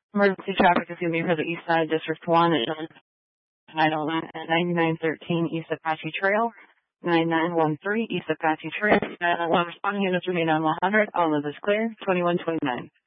Emergency traffic is going to be for the East Side District 1 at Title 9913 East Apache Trail, 9913 East Apache Trail. 1 responding units remain on 100. All of this clear. 2129.